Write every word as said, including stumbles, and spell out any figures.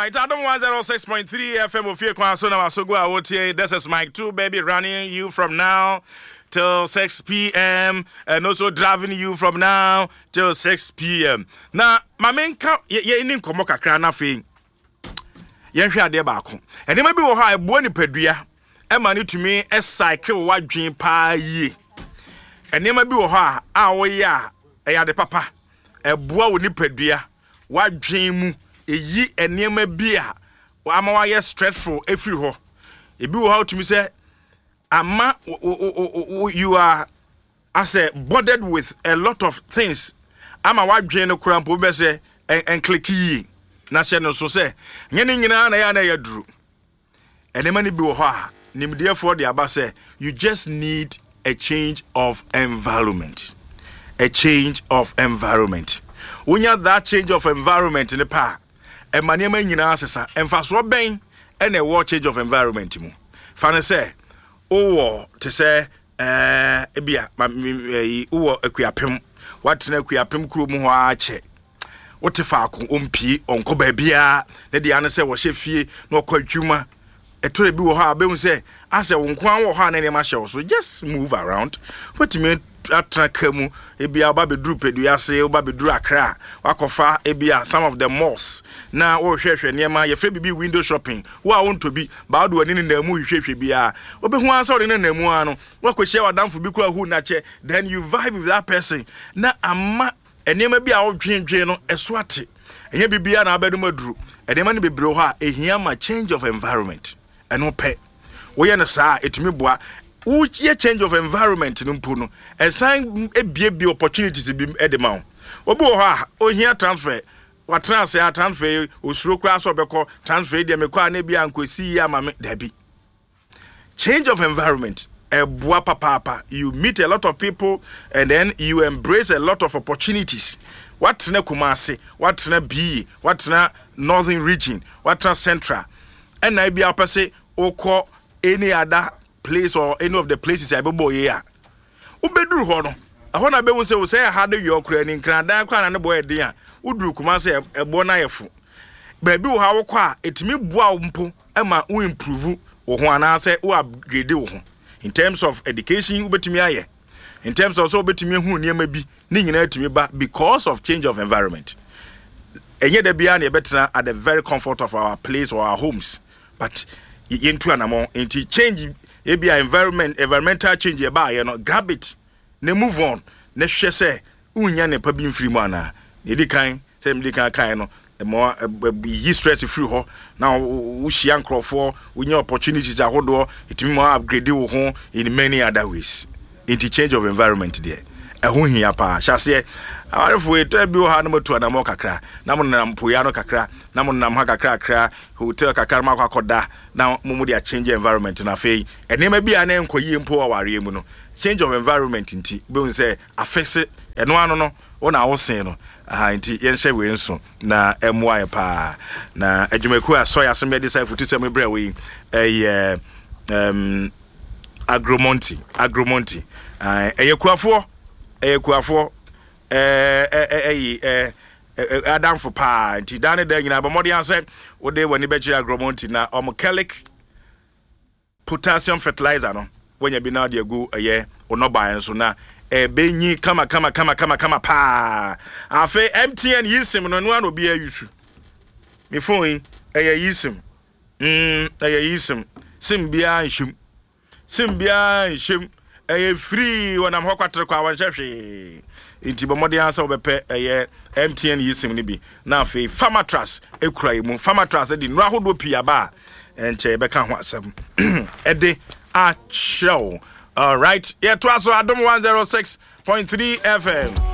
right, Adam one oh six point three F M of Fiekwaso Namasogua. This is Mike two, baby, running you from now till six p.m. and also driving you from now till six p.m. Now, my main count, ye in Komoka Krana Fee. Yen share de baako. And they may be a boni pedria. A money to me a cycle what dream pa ye. And they may be a ah ya a de papa. A boa with ni pedria. What dream a ye and near me beer. Wa ma wa stressful every ho. E bi how to me say ama you are as a bothered with a lot of things. Ama wa dream no krampo be say en click ye. Na she no so say nyene nyina na ya na ya duru. Ene mani bi wo ho a nimde for the aba say you just need a change of environment. A change of environment. When you have that change of environment in the pa, e mani ma nyina asesa emfa so ben e na wo change of environment mu. Fa ne say owo to say eh e bia owo akuapem watena akuapem kuro mu ho a che wote fa ko ompi onko ba bia ne de ane se wo hye fie na okwadwuma etore bi wo ha be hu se ase wo nkwan wo ha na ne ma hye so just move around what me atraka mu e bia ba beduru pedua se ba beduru akra wakofa e bia some of the malls na wo hwehwe ne ma ye fe bibi window shopping wo a wonto bi ba do ani na mu hwehwe bia obehu ansa ode na mu anu wakohye wadamfo bi kura hu na che then you vibe with that person na ama enema bi a wo dwendwe no esoate ehia bibia na abedu maduru enema ne bebre ho a ehia ma change of environment eno pe wo ye no saa etumi boa wo ye change of environment no mpo no esan ebiebie opportunities bi edema wo obi wo ho a ohia transfer what transfer transfer osuro kura so beko transfer de mekwa na bia ankosi ya ma me dabi change of environment. A boa papa, you meet a lot of people and then you embrace a lot of opportunities. What's na Kumasi, what's na B, what's na Northern Region, what's na Central, and I be up say or any other place or any of the places I be boy here. Ubedru hono. I wanna be say say I had your crane Canada and the boy dear. Udru Kumasi a bonayefu. Baby, how qua it me boa umpo, Emma who improve or one answer or upgrade. In terms of education, ubetimi in terms of so betimi hu niam bi ni nyina timi ba because of change of environment. Enye de bia na betena at the very comfort of our place or our homes. But into anamo into change e bia environment environmental change e ba ye no grab it. Ne move on. Ne hwe se unya ne pa bi mfiri mu ana. Ne di kan se me di kan kan no more yi stress free ho now wo hia nkrofo wo nya opportunities ahodo itimi mo upgrade wo ho in many other ways interchange of environment there e ho hia pa hyase awarefo eto bi wo ha na motu na mo kakra na mo na mpoya no kakra na mo na ha kakra kakra hotel kakra ma kwakoda na mo mo dia change environment na fei enema bi ana enkoyi mpo aware mu no change of environment nti be won say affect eno ano no wona wo sen no ah nti yenhye we nso na emwa pa na adwumaku aso ya asem dey say futu sem bre we eh um agromonti agromonti ah eyekuafo eyekuafo eh eh eh adamfo pa nti dane da nyina ba modi anse wo dey wani be kire agromonti na omkelic potassium fertilizer no wanya bi na de go eye onoba enso na e benyi kama kama kama kama kama pa afa M T N yisim no no no bia yusu me phone e yisim mm e yisim sim bia nhim sim bia nhim e free wona mhokwatre kwa wanhwehwe enti bomode ansa obepe e M T N yisim ni bi na afa farmer trust ekura mu farmer trust di no ahodo pia ba enche beka ho asem ede a show. All right, yeah, to us, Adam one oh six point three F M.